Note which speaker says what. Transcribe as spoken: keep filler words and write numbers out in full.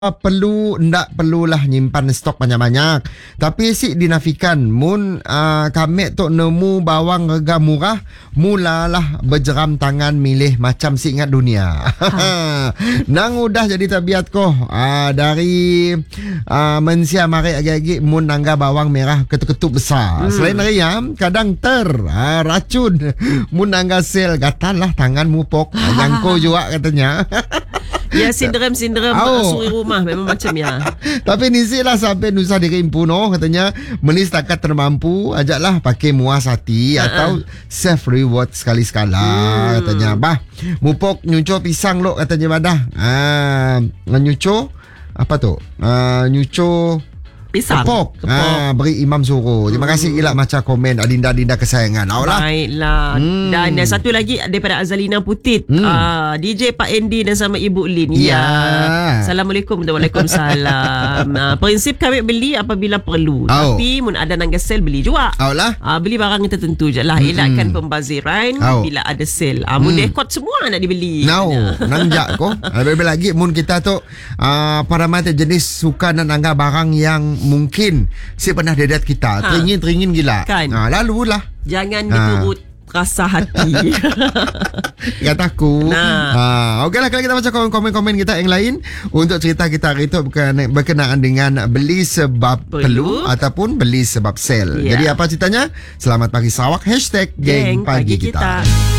Speaker 1: perlu ndak perlulah nyimpan stok banyak-banyak. Tapi si dinafikan mun uh, kami tok nemu bawang harga murah, mulalah berjeram tangan milih macam si ingat dunia. Ha. Nang udah jadi tabiat ko uh, dari uh, mensia mari agi-agi mun nangga bawang merah ketuk-ketuk besar. Hmm. Selain riam kadang ter uh, racun mun nangga sel gatal lah tangan mupok. Yang ko juga katanya.
Speaker 2: Ya, sindrom-sindrom oh. Suri rumah memang macam ya.
Speaker 1: Tapi ni lah sampai Nusa Diri Impuno katanya meni setakat termampu ajaklah pakai muas hati uh-uh. atau self reward sekali-sekala hmm. katanya. Bah, mupok nyuco pisang lo katanya badah. Ah, nyuco apa tu? Ah, nyuco
Speaker 2: pisang.
Speaker 1: Kepok. Ah, beri Imam suruh. Terima hmm. kasih gila macam komen Adinda-Adinda kesayangan. Ayolah.
Speaker 2: Baiklah. Hmm. Dan uh, satu lagi daripada Azalina Putit. Hmm. Uh, D J Pak Andy dan sama Ibu Lin.
Speaker 1: Ya.
Speaker 2: ya. Assalamualaikum. Waalaikumsalam. uh, prinsip kami beli apabila perlu. Oh. Tapi mun ada nangga sale beli juga.
Speaker 1: Ayolah.
Speaker 2: Uh, beli barang yang tertentu je lah. Hmm. Elakkan pembaziran oh. bila ada sale. Uh, mun hmm. dekot semua nak dibeli.
Speaker 1: Now, nangjak ko. Lebih lagi mun kita tu uh, para mata jenis suka nak nangga barang yang mungkin si pernah dedat kita ha. teringin-teringin gila
Speaker 2: kan?
Speaker 1: Ha, lalu lah
Speaker 2: jangan diturut ha. rasa hati.
Speaker 1: Kata aku nah. ha, Okey lah kalau kita baca komen-komen kita yang lain untuk cerita kita hari itu berkenaan dengan beli sebab perlu, perlu ataupun beli sebab sale. yeah. Jadi apa ceritanya? Selamat pagi Sarawak Hashtag Geng Pagi, Pagi kita, kita.